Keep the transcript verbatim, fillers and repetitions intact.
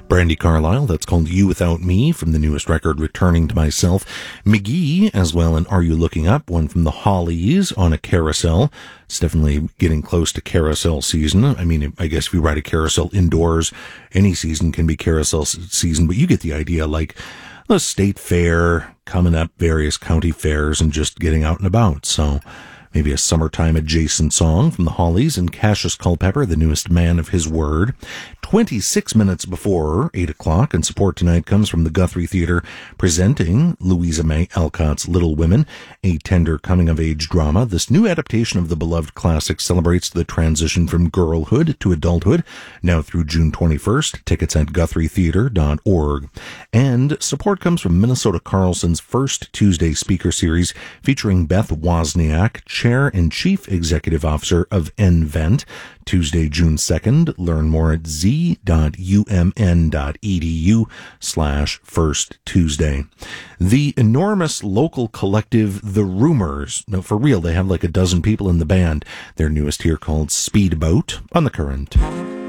Brandi Carlile, that's called You Without Me, from the newest record, Returning to Myself. McGee, as well, and Are You Looking Up, one from the Hollies on a carousel. It's definitely getting close to carousel season. I mean, I guess if you ride a carousel indoors, any season can be carousel season, but you get the idea, like the state fair coming up, various county fairs, and just getting out and about. So maybe a summertime adjacent song from the Hollies, and Cassius Culpepper, the newest Man of His Word. twenty-six minutes before eight o'clock, and support tonight comes from the Guthrie Theatre, presenting Louisa May Alcott's Little Women, a tender coming-of-age drama. This new adaptation of the beloved classic celebrates the transition from girlhood to adulthood, now through June twenty-first. Tickets at guthrie theatre dot org. And support comes from Minnesota Carlson's first Tuesday speaker series, featuring Beth Wozniak, Chair and Chief Executive Officer of nVent. Tuesday, June second. Learn more at z dot u m n dot e d u slash first Tuesday. The enormous local collective, The Rumors. No, for real, they have like a dozen people in the band. Their newest here called Speedboat on The Current.